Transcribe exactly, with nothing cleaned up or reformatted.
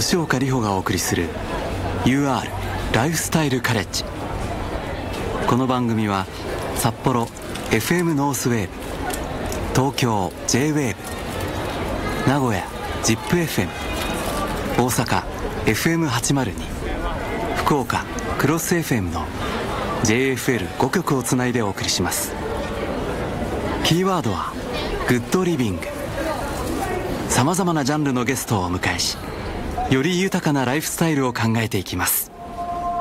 吉岡里帆がお送りする ユーアール ライフスタイルカレッジ。この番組は札幌 エフエム ノースウェーブ、東京 ジェイウェーブ、名古屋 ジップエフエム、 大阪 エフエムはちまるに、 福岡クロス エフエム の ジェイエフエルご 局をつないでお送りします。キーワードはグッドリビング。さまざまなジャンルのゲストをお迎えし、より豊かなライフスタイルを考えていきます。